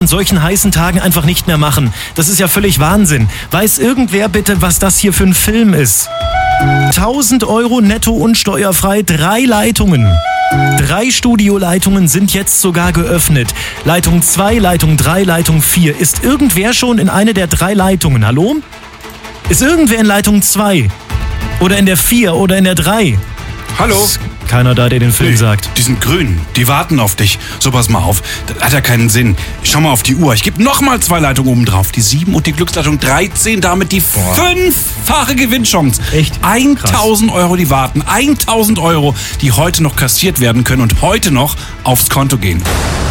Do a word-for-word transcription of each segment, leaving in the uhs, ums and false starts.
an solchen heißen Tagen einfach nicht mehr machen. Das ist ja völlig Wahnsinn. Weiß irgendwer bitte, was das hier für ein Film ist? tausend Euro netto und steuerfrei, drei Leitungen. Drei Studioleitungen sind jetzt sogar geöffnet. Leitung zwei, Leitung drei, Leitung vier. Ist irgendwer schon in eine der drei Leitungen? Hallo? Ist irgendwer in Leitung zwei? Oder in der vier oder in der drei? Hallo? Keiner da, der den Film nee, sagt. Die sind grün, die warten auf dich. So, pass mal auf, das hat ja keinen Sinn. Schau mal auf die Uhr, ich gebe nochmal zwei Leitungen oben drauf. Die sieben und die Glücksleitung dreizehn, damit die Boah. fünffache Gewinnchance. Echt? tausend Euro, die warten. tausend Euro, die heute noch kassiert werden können und heute noch aufs Konto gehen.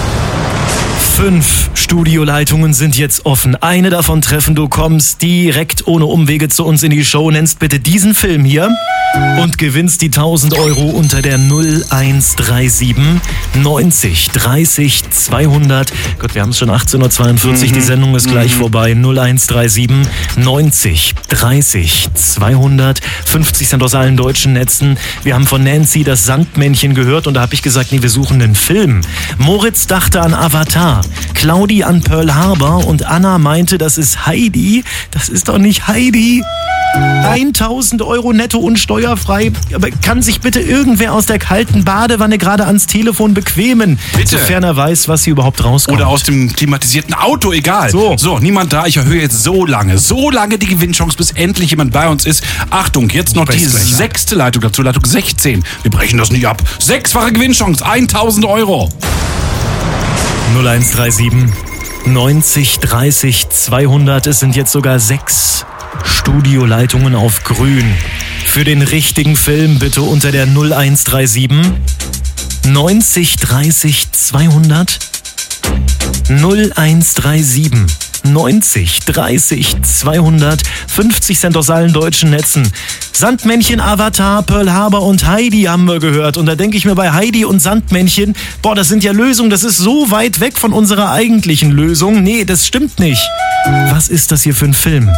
Fünf Studioleitungen sind jetzt offen. Eine davon treffen, du kommst direkt ohne Umwege zu uns in die Show, nennst bitte diesen Film hier und gewinnst die tausend Euro unter der null eins drei sieben neunzig dreißig zweihundert. Gott, wir haben es schon achtzehn Uhr zweiundvierzig, mhm. die Sendung ist gleich mhm. vorbei. null eins drei sieben neunzig dreißig zweihundert. fünfzig sind aus allen deutschen Netzen. Wir haben von Nancy das Sandmännchen gehört und da habe ich gesagt, nee, wir suchen einen Film. Moritz dachte an Avatar. Claudi an Pearl Harbor und Anna meinte, das ist Heidi. Das ist doch nicht Heidi. tausend Euro netto und steuerfrei. Aber kann sich bitte irgendwer aus der kalten Badewanne gerade ans Telefon bequemen? Bitte. Sofern er weiß, was hier überhaupt rauskommt. Oder aus dem klimatisierten Auto, egal. So. So, niemand da. Ich erhöhe jetzt so lange, so lange die Gewinnchance, bis endlich jemand bei uns ist. Achtung, jetzt noch die sechste Leitung dazu, Leitung sechzehn. Wir brechen das nicht ab. Sechsfache Gewinnchance, tausend Euro. null eins drei sieben neunzig dreißig zweihundert. Es sind jetzt sogar sechs Studioleitungen auf grün. Für den richtigen Film bitte unter der null eins drei sieben neunzig dreißig zweihundert. null eins drei sieben neunzig dreißig zweihundert. fünfzig Cent aus allen deutschen Netzen. Sandmännchen, Avatar, Pearl Harbor und Heidi haben wir gehört. Und da denke ich mir bei Heidi und Sandmännchen, boah, das sind ja Lösungen, das ist so weit weg von unserer eigentlichen Lösung. Nee, das stimmt nicht. Was ist das hier für ein Film?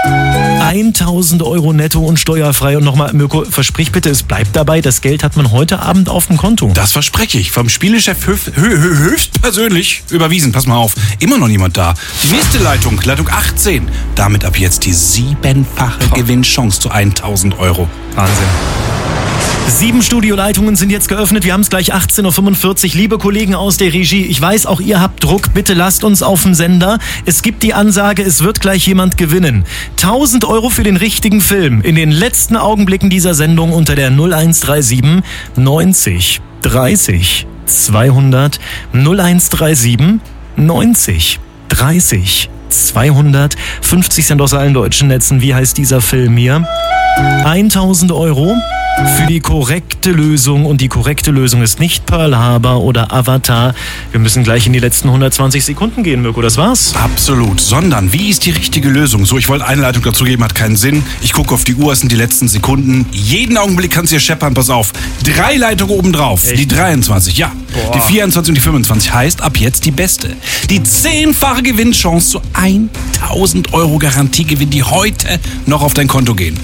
tausend Euro netto und steuerfrei. Und nochmal, Mirko, versprich bitte, es bleibt dabei, das Geld hat man heute Abend auf dem Konto. Das verspreche ich. Vom Spielechef höf, hö, hö, höchstpersönlich überwiesen. Pass mal auf, immer noch niemand da. Die nächste Leitung, Leitung achtzehn. Damit ab jetzt die siebenfache oh. Gewinnchance zu tausend Euro. Wahnsinn. Sieben Studioleitungen sind jetzt geöffnet. Wir haben es gleich achtzehn Uhr fünfundvierzig. Liebe Kollegen aus der Regie, ich weiß, auch ihr habt Druck. Bitte lasst uns auf dem Sender. Es gibt die Ansage, es wird gleich jemand gewinnen. tausend Euro für den richtigen Film. In den letzten Augenblicken dieser Sendung unter der null eins drei sieben neunzig dreißig zweihundert. null eins drei sieben neunzig dreißig zweihundert. fünfzig Cent aus allen deutschen Netzen. Wie heißt dieser Film hier? tausend Euro für die korrekte Lösung. Und die korrekte Lösung ist nicht Pearl Harbor oder Avatar. Wir müssen gleich in die letzten hundertzwanzig Sekunden gehen, Mirko. Das war's. Absolut. Sondern, wie ist die richtige Lösung? So, ich wollte eine Leitung dazu geben, hat keinen Sinn. Ich gucke auf die Uhr, es sind die letzten Sekunden. Jeden Augenblick kannst du hier scheppern, pass auf. Drei Leitungen oben drauf. Echt? Die dreiundzwanzig, ja. Boah. Die vierundzwanzig und die fünfundzwanzig heißt ab jetzt die beste. Die zehnfache Gewinnchance zu tausend Euro Garantiegewinn, die heute noch auf dein Konto gehen.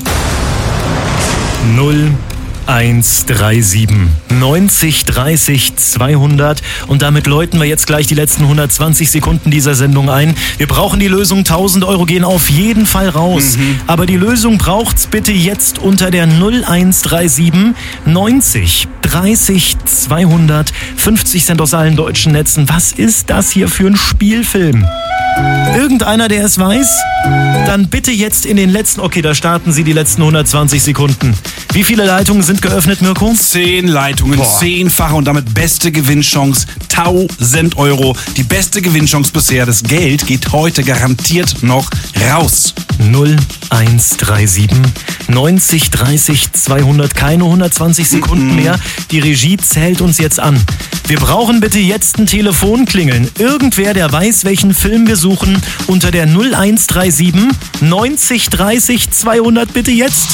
null eins drei sieben neunzig dreißig zweihundert. Und damit läuten wir jetzt gleich die letzten hundertzwanzig Sekunden dieser Sendung ein. Wir brauchen die Lösung. tausend Euro gehen auf jeden Fall raus. Mhm. Aber die Lösung braucht's bitte jetzt unter der null eins drei sieben neunzig dreißig zweihundert. fünfzig Cent aus allen deutschen Netzen. Was ist das hier für ein Spielfilm? Irgendeiner, der es weiß? Dann bitte jetzt in den letzten... Okay, da starten Sie die letzten hundertzwanzig Sekunden. Wie viele Leitungen sind geöffnet, Mirko? Zehn Leitungen, Boah. zehnfache und damit beste Gewinnchance, tausend Euro. Die beste Gewinnchance bisher. Das Geld geht heute garantiert noch raus. null eins drei sieben neunzig dreißig zweihundert. Keine hundertzwanzig Sekunden Mm-mm. mehr. Die Regie zählt uns jetzt an. Wir brauchen bitte jetzt ein Telefonklingeln. Irgendwer, der weiß, welchen Film wir suchen, unter der null eins drei sieben neunzig dreißig zweihundert. Bitte jetzt.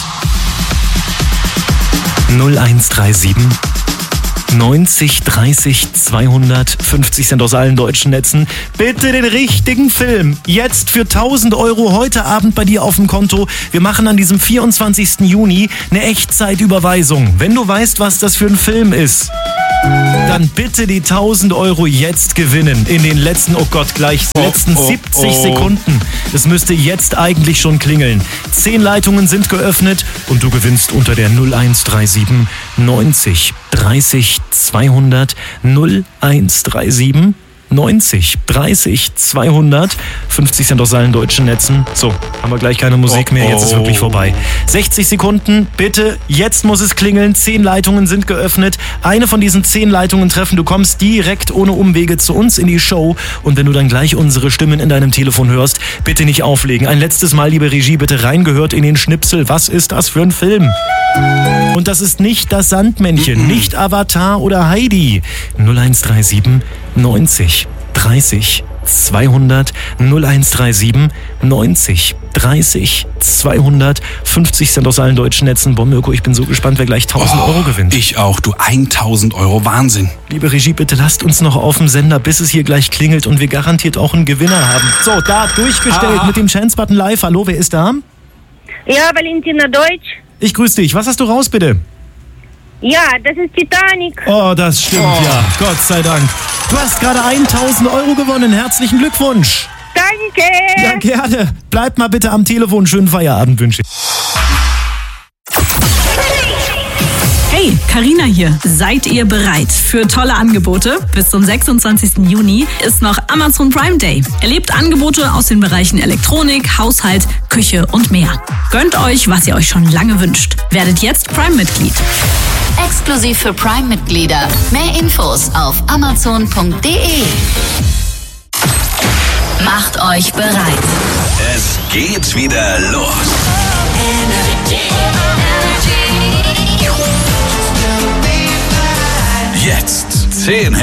null eins drei sieben neunzig dreißig zweihundert. fünfzig Cent aus allen deutschen Netzen. Bitte den richtigen Film. Jetzt für tausend Euro heute Abend bei dir auf dem Konto. Wir machen an diesem vierundzwanzigsten Juni eine Echtzeitüberweisung. Wenn du weißt, was das für ein Film ist, Dann bitte die tausend Euro jetzt gewinnen. In den letzten, oh Gott, gleich Oh, letzten oh, siebzig oh. Sekunden. Es müsste jetzt eigentlich schon klingeln. Zehn Leitungen sind geöffnet und du gewinnst unter der null eins drei sieben neunzig dreißig zweihundert null eins drei sieben neunzig dreißig zweihundert. fünfzig Cent aus allen deutschen Netzen. So, haben wir gleich keine Musik Oh, mehr. Jetzt ist oh. wirklich vorbei. sechzig Sekunden, bitte. Jetzt muss es klingeln. Zehn Leitungen sind geöffnet. Eine von diesen zehn Leitungen treffen. Du kommst direkt ohne Umwege zu uns in die Show. Und wenn du dann gleich unsere Stimmen in deinem Telefon hörst, bitte nicht auflegen. Ein letztes Mal, liebe Regie, bitte reingehört in den Schnipsel. Was ist das für ein Film? Und das ist nicht das Sandmännchen, nicht Avatar oder Heidi. null eins drei sieben neunzig dreißig zweihundert null eins drei sieben neunzig dreißig zweihundert. fünfzig Cent aus allen deutschen Netzen. Boah, Mirko, ich bin so gespannt, wer gleich tausend Euro gewinnt. Ich auch, du tausend Euro, Wahnsinn. Liebe Regie, bitte lasst uns noch auf dem Sender, bis es hier gleich klingelt und wir garantiert auch einen Gewinner haben. So, da durchgestellt Ah. mit dem Chance-Button live. Hallo, wer ist da? Ja, Valentina Deutsch. Ich grüße dich. Was hast du raus, bitte? Ja, das ist Titanic. Oh, das stimmt, Oh. ja. Gott sei Dank. Du hast gerade tausend Euro gewonnen. Herzlichen Glückwunsch. Danke. Ja, gerne. Bleib mal bitte am Telefon. Schönen Feierabend wünsche ich. Hey, Carina hier. Seid ihr bereit für tolle Angebote? Bis zum sechsundzwanzigsten Juni ist noch Amazon Prime Day. Erlebt Angebote aus den Bereichen Elektronik, Haushalt, Küche und mehr. Gönnt euch, was ihr euch schon lange wünscht. Werdet jetzt Prime-Mitglied. Exklusiv für Prime-Mitglieder. Mehr Infos auf amazon punkt de. Macht euch bereit. Es geht wieder los. Jetzt zehn